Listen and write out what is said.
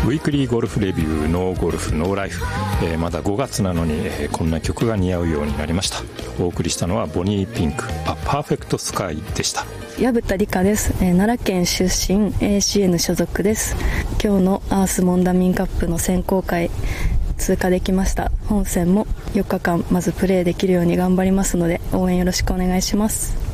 ウィークリーゴルフレビューノーゴルフノーライフ、まだ5月なのに、こんな曲が似合うようになりました。お送りしたのはボニーピンクパーフェクトスカイでした。 薮田理香です。奈良県出身、 ACN 所属です。今日のアースモンダミンカップの選考会通過できました。本戦も4日間まずプレーできるように頑張りますので応援よろしくお願いします。